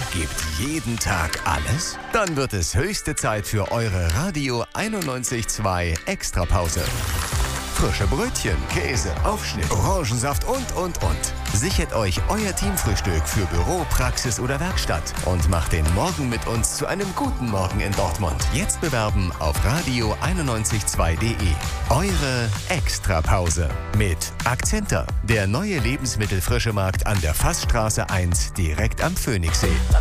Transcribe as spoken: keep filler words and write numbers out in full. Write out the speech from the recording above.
gibt jeden Tag alles? Dann wird es höchste Zeit für eure Radio einundneunzig Komma zwei Extrapause. Frische Brötchen, Käse, Aufschnitt, Orangensaft und, und, und. Sichert euch euer Teamfrühstück für Büro, Praxis oder Werkstatt und macht den Morgen mit uns zu einem guten Morgen in Dortmund. Jetzt bewerben auf radio einundneunzig Komma zwei punkt de. Eure Extrapause mit Akzenter, der neue Lebensmittelfrischemarkt an der Fassstraße eins direkt am Phoenixsee.